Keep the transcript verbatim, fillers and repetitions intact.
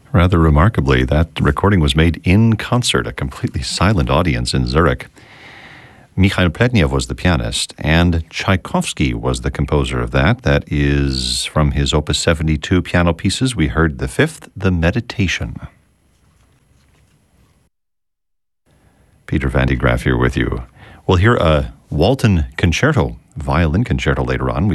Rather remarkably, that recording was made in concert, a completely silent audience in Zurich. Mikhail Pletnev was the pianist, and Tchaikovsky was the composer of that. That is from his Opus seventy-two piano pieces. We heard the fifth, The Meditation. Peter Van de Graaf here with you. We'll hear a Walton concerto, violin concerto later on. We